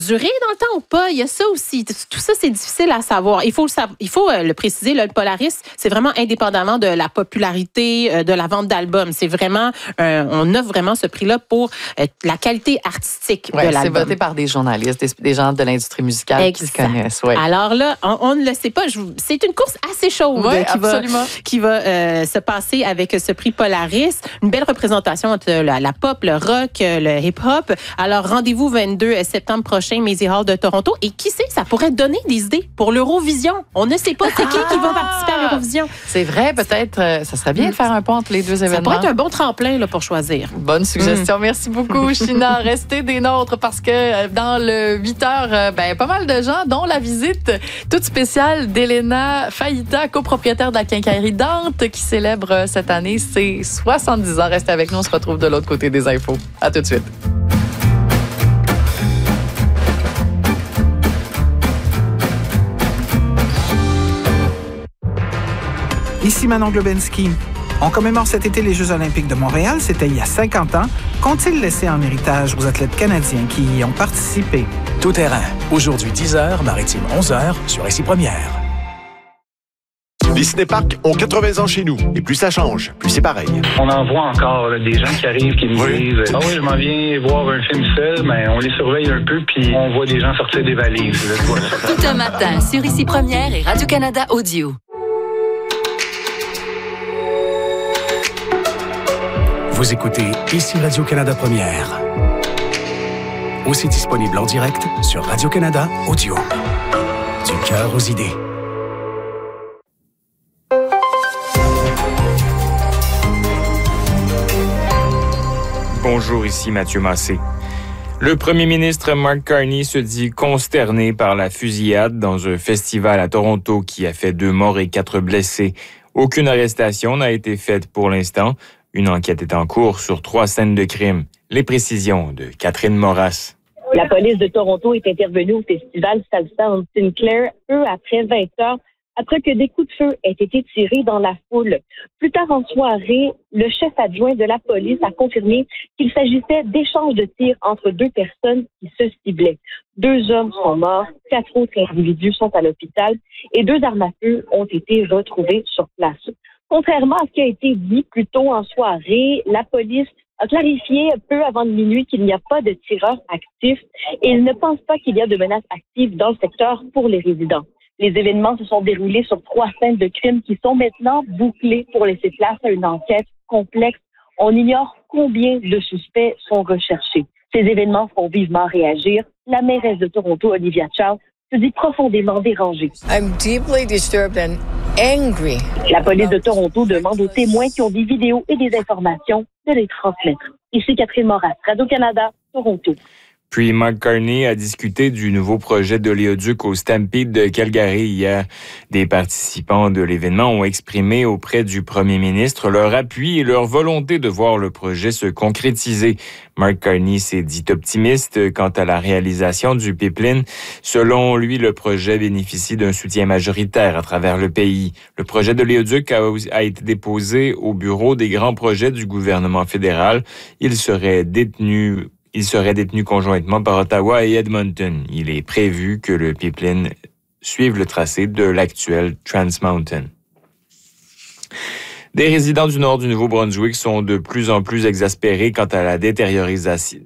durer dans le temps ou pas? Il y a ça aussi. Tout ça, c'est difficile à savoir. Il faut le préciser, là, le Polaris, c'est vraiment indépendamment de la popularité de la vente d'albums. C'est vraiment, on offre vraiment ce prix-là pour la qualité artistique de l'album. C'est voté par des journalistes, des gens de l'industrie musicale qui se connaissent. Ouais. Alors là, on ne le sait pas. C'est une course assez chaude qui va se passer avec ce prix Polaris. Une belle représentation entre la pop, le rock, le hip-hop. Alors, rendez-vous 22 septembre prochain, Maisy Hall de Toronto. Et qui sait, ça pourrait donner des idées pour l'Eurovision. On ne sait pas c'est qui va participer à l'Eurovision. C'est vrai, peut-être, ça serait bien de faire un pont entre les deux événements. Ça pourrait être un bon tremplin là, pour choisir. Bonne suggestion. Merci beaucoup, China. Restez des nôtres parce que dans le 8 heures, pas mal de gens, dont la visite toute spéciale d'Elena Faïta, copropriétaire de la quincaillerie Dante, qui célèbre cette année ses 70 ans. Restez avec nous, on se retrouve de l'autre côté des infos. À tout de suite. Ici Manon Globensky. On commémore cet été les Jeux olympiques de Montréal. C'était il y a 50 ans. Qu'ont-ils laissé en héritage aux athlètes canadiens qui y ont participé? Tout terrain. Aujourd'hui 10h, Maritime 11h, sur Ici Première. Les cinéparcs ont 80 ans chez nous. Et plus ça change, plus c'est pareil. On en voit encore là, des gens qui arrivent, qui nous disent « Ah oui, je m'en viens voir un film seul. » Mais on les surveille un peu, puis on voit des gens sortir des valises. Tout un matin sur Ici Première et Radio-Canada Audio. Vous écoutez Ici Radio-Canada Première. Aussi disponible en direct sur Radio-Canada Audio. Du cœur aux idées. Bonjour, ici Mathieu Massé. Le premier ministre Mark Carney se dit consterné par la fusillade dans un festival à Toronto qui a fait 2 morts et 4 blessés. Aucune arrestation n'a été faite pour l'instant. Une enquête est en cours sur 3 scènes de crime. Les précisions de Catherine Moras. La police de Toronto est intervenue au festival Salsa en Sinclair peu après 20 heures, après que des coups de feu aient été tirés dans la foule. Plus tard en soirée, le chef adjoint de la police a confirmé qu'il s'agissait d'échanges de tirs entre 2 personnes qui se ciblaient. 2 hommes sont morts, 4 autres individus sont à l'hôpital et 2 armes à feu ont été retrouvées sur place. Contrairement à ce qui a été dit plus tôt en soirée, la police a clarifié peu avant minuit qu'il n'y a pas de tireurs actifs et il ne pense pas qu'il y a de menaces actives dans le secteur pour les résidents. Les événements se sont déroulés sur 3 scènes de crimes qui sont maintenant bouclées pour laisser place à une enquête complexe. On ignore combien de suspects sont recherchés. Ces événements font vivement réagir. La mairesse de Toronto, Olivia Chow, se dit profondément dérangée. I'm deeply disturbed and angry. La police de Toronto demande aux témoins qui ont des vidéos et des informations de les transmettre. Ici Catherine Moras, Radio-Canada, Toronto. Puis Mark Carney a discuté du nouveau projet d'oléoduc au Stampede de Calgary hier. Des participants de l'événement ont exprimé auprès du premier ministre leur appui et leur volonté de voir le projet se concrétiser. Mark Carney s'est dit optimiste quant à la réalisation du pipeline. Selon lui, le projet bénéficie d'un soutien majoritaire à travers le pays. Le projet d'oléoduc a été déposé au bureau des grands projets du gouvernement fédéral. Il serait détenu conjointement par Ottawa et Edmonton. Il est prévu que le pipeline suive le tracé de l'actuel Trans Mountain. Des résidents du nord du Nouveau-Brunswick sont de plus en plus exaspérés quant à la détérioration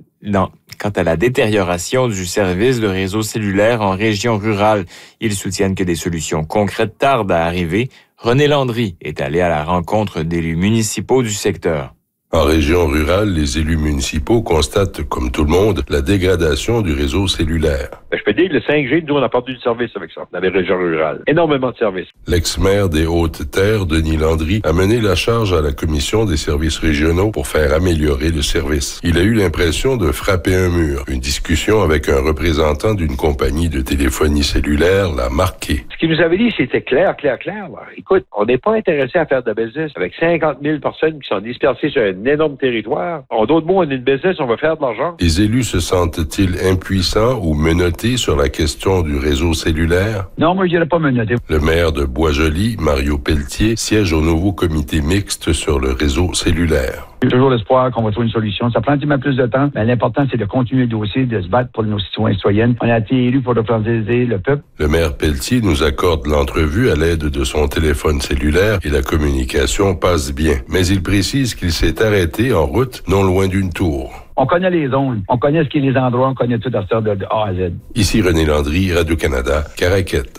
du service de réseau cellulaire en région rurale. Ils soutiennent que des solutions concrètes tardent à arriver. René Landry est allé à la rencontre d'élus municipaux du secteur. En région rurale, les élus municipaux constatent, comme tout le monde, la dégradation du réseau cellulaire. Je peux dire que le 5G, nous, on a perdu du service avec ça, dans les régions rurales. Énormément de services. L'ex-maire des Hautes-Terres, Denis Landry, a mené la charge à la Commission des services régionaux pour faire améliorer le service. Il a eu l'impression de frapper un mur. Une discussion avec un représentant d'une compagnie de téléphonie cellulaire l'a marqué. Ce qu'il nous avait dit, c'était clair. Écoute, on n'est pas intéressé à faire de business avec 50 000 personnes qui sont dispersées sur un énorme territoire. En d'autres mots, on est une business, on va faire de l'argent. Les élus se sentent-ils impuissants ou menottés sur la question du réseau cellulaire? Non, moi, je dirais pas menotté. Le maire de Boisjoli, Mario Pelletier, siège au nouveau comité mixte sur le réseau cellulaire. J'ai toujours l'espoir qu'on va trouver une solution. Ça prend un petit peu plus de temps, mais l'important, c'est de continuer le dossier, de se battre pour nos citoyens et citoyennes. On a été élus pour représenter le peuple. Le maire Pelletier nous accorde l'entrevue à l'aide de son téléphone cellulaire et la communication passe bien. Mais il précise qu'il s'est arrêté en route, non loin d'une tour. On connaît les zones, on connaît ce qui est les endroits, on connaît tout à ça de A à Z. Ici René Landry, Radio-Canada, Caraquette.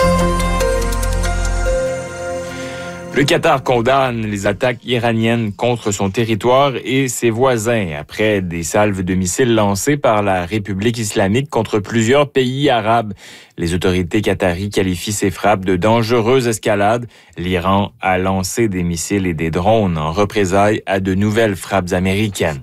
Le Qatar condamne les attaques iraniennes contre son territoire et ses voisins après des salves de missiles lancées par la République islamique contre plusieurs pays arabes. Les autorités qataries qualifient ces frappes de dangereuses escalades. L'Iran a lancé des missiles et des drones en représailles à de nouvelles frappes américaines.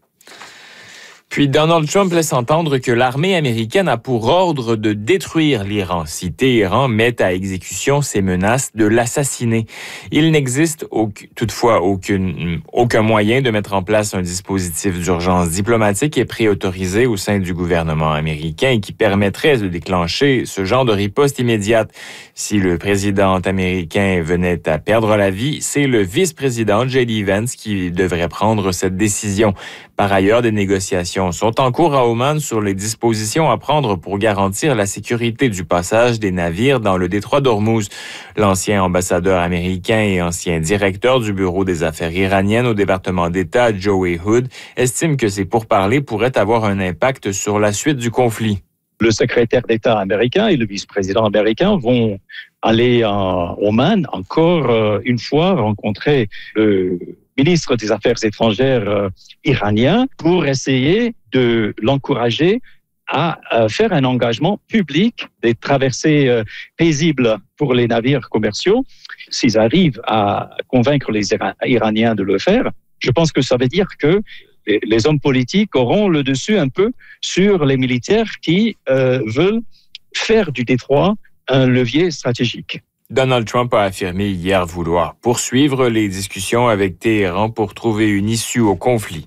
Puis Donald Trump laisse entendre que l'armée américaine a pour ordre de détruire l'Iran si Téhéran met à exécution ses menaces de l'assassiner. Il n'existe toutefois aucun moyen de mettre en place un dispositif d'urgence diplomatique et préautorisé au sein du gouvernement américain qui permettrait de déclencher ce genre de riposte immédiate. Si le président américain venait à perdre la vie, c'est le vice-président J.D. Vance qui devrait prendre cette décision. Par ailleurs, des négociations sont en cours à Oman sur les dispositions à prendre pour garantir la sécurité du passage des navires dans le détroit d'Ormuz. L'ancien ambassadeur américain et ancien directeur du Bureau des affaires iraniennes au département d'État, Joey Hood, estime que ces pourparlers pourraient avoir un impact sur la suite du conflit. Le secrétaire d'État américain et le vice-président américain vont aller en Oman encore une fois rencontrer le ministre des Affaires étrangères iranien pour essayer de l'encourager à faire un engagement public des traversées paisibles pour les navires commerciaux. S'ils arrivent à convaincre les Iraniens de le faire, je pense que ça veut dire que les hommes politiques auront le dessus un peu sur les militaires qui veulent faire du détroit un levier stratégique. Donald Trump a affirmé hier vouloir poursuivre les discussions avec Téhéran pour trouver une issue au conflit.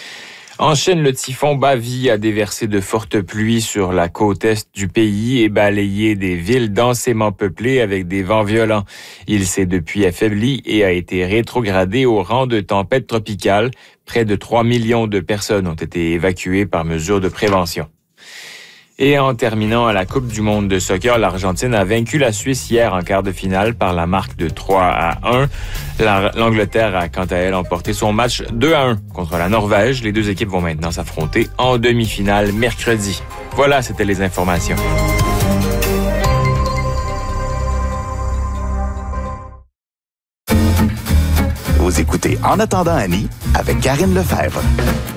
En Chine, le typhon Bavi a déversé de fortes pluies sur la côte est du pays et balayé des villes densément peuplées avec des vents violents. Il s'est depuis affaibli et a été rétrogradé au rang de tempête tropicale. Près de 3 millions de personnes ont été évacuées par mesure de prévention. Et en terminant à la Coupe du monde de soccer, l'Argentine a vaincu la Suisse hier en quart de finale par la marque de 3-1. L'Angleterre a quant à elle emporté son match 2-1 contre la Norvège. Les deux équipes vont maintenant s'affronter en demi-finale mercredi. Voilà, c'était les informations. Vous écoutez En attendant Annie avec Karine Lefebvre.